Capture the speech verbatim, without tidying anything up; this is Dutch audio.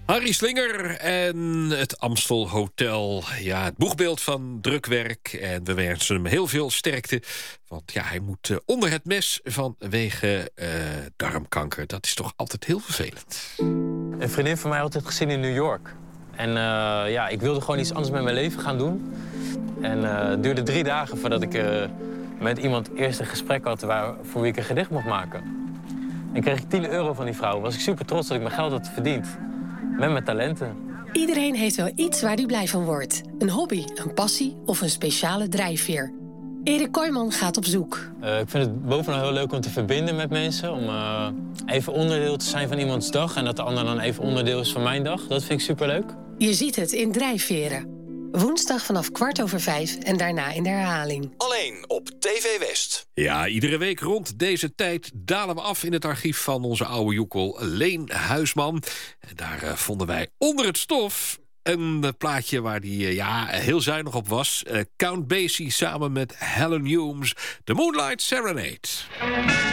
Harry Slinger en het Amstel Hotel. Ja, het boegbeeld van drukwerk. En we wensen hem heel veel sterkte. Want ja, hij moet uh, onder het mes vanwege uh, darmkanker. Dat is toch altijd heel vervelend. Een vriendin van mij had het gezien in New York. En uh, ja, ik wilde gewoon iets anders met mijn leven gaan doen. En uh, het duurde drie dagen voordat ik uh, met iemand eerst een gesprek had... Waar, voor wie ik een gedicht mocht maken. En kreeg ik tien euro van die vrouw. Was ik super trots dat ik mijn geld had verdiend. Met mijn talenten. Iedereen heeft wel iets waar hij blij van wordt. Een hobby, een passie of een speciale drijfveer. Erik Kooijman gaat op zoek. Uh, ik vind het bovenal heel leuk om te verbinden met mensen. Om uh, even onderdeel te zijn van iemands dag. En dat de ander dan even onderdeel is van mijn dag. Dat vind ik superleuk. Je ziet het in Drijfveren. Woensdag vanaf kwart over vijf en daarna in de herhaling. Alleen op T V West. Ja, iedere week rond deze tijd dalen we af in het archief van onze oude joekel Leen Huisman. En daar uh, vonden wij onder het stof een uh, plaatje waar hij uh, ja, heel zuinig op was. Uh, Count Basie samen met Helen Humes, The Moonlight Serenade.